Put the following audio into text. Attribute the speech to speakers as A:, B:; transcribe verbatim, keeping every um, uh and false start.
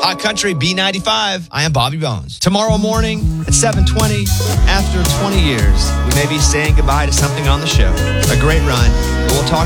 A: Hot Country B ninety-five. I am Bobby Bones. Tomorrow morning at seven twenty, after twenty years, we may be saying goodbye to something on the show. A great run, but we'll talk